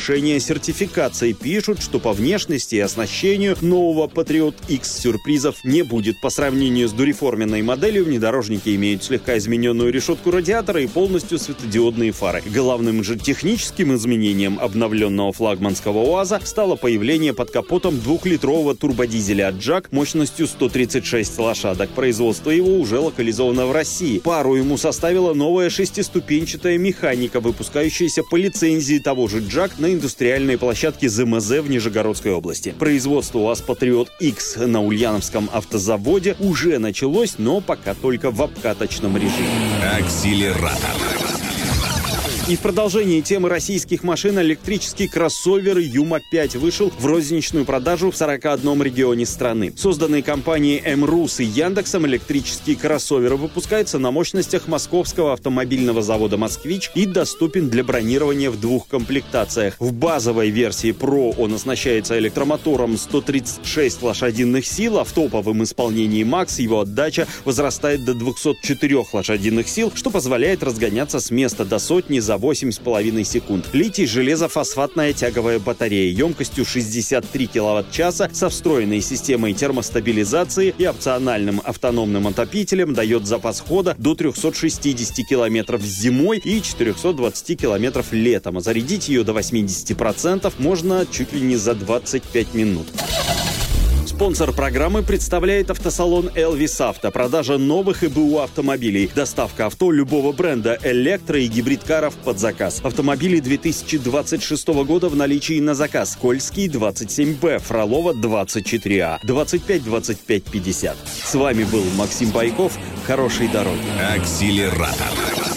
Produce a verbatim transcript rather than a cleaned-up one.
завершения сертификации. Пишут, что по внешности и оснащению нового Patriot X сюрпризов не будет. По сравнению с дореформенной моделью, внедорожники имеют слегка измененную решетку радиатора и полностью светодиодные фары. Главным же техническим изменением обновленного флагманского УАЗа стало появление под капотом двухлитрового турбодизеля Jack мощностью сто тридцать шесть лошадок. Производство его уже локализовано в России. Пару ему составила новая шестиступенчатая механика, выпускающаяся по лицензии того же Jack на индустриальной площадке ЗМЗ в Нижегородской области. Производство УАЗ Patriot X на Ульяновском автозаводе уже началось, но пока только в обкаточном режиме. Акселератор. И в продолжении темы российских машин электрический кроссовер Юма пять вышел в розничную продажу в сорока одном регионе страны. Созданный компанией М-Рус и Яндексом, электрический кроссовер выпускается на мощностях московского автомобильного завода «Москвич» и доступен для бронирования в двух комплектациях. В базовой версии Pro он оснащается электромотором сто тридцать шесть лошадиных сил, а в топовом исполнении Max его отдача возрастает до двухсот четырёх лошадиных сил, что позволяет разгоняться с места до сотни за восемь с половиной секунд. Литий-железофосфатная тяговая батарея емкостью шестьдесят три киловатт-часа со встроенной системой термостабилизации и опциональным автономным отопителем дает запас хода до трехсот шестидесяти километров зимой и четырехсот двадцати километров летом. А зарядить ее до восьмидесяти процентов можно чуть ли не за двадцать пять минут. Спонсор программы представляет автосалон «Элвис Авто». Продажа новых и БУ автомобилей. Доставка авто любого бренда, электро- и гибрид-каров под заказ. Автомобили две тысячи двадцать шестого года в наличии на заказ. Кольский двадцать семь Б, Фролова двадцать четыре А, двадцать пять двадцать пять пятьдесят. С вами был Максим Байков. Хорошей дороги. Акселератор.